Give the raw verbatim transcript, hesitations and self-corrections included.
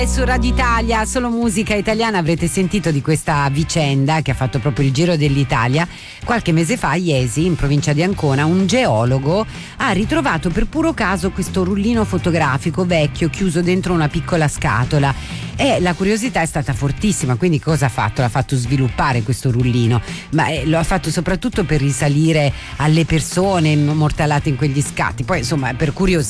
Su Radio Italia, solo musica italiana, avrete sentito di questa vicenda che ha fatto proprio il giro dell'Italia. Qualche mese fa a Jesi, in provincia di Ancona, un geologo ha ritrovato per puro caso questo rullino fotografico vecchio chiuso dentro una piccola scatola, e la curiosità è stata fortissima. Quindi cosa ha fatto? L'ha fatto sviluppare questo rullino, ma eh, lo ha fatto soprattutto per risalire alle persone immortalate in quegli scatti. Poi insomma, per curiosità